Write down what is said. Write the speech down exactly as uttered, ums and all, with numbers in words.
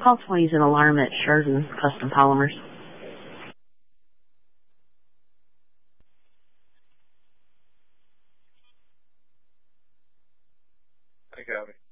Call please an alarm at Sheridan Custom Polymers. I got it.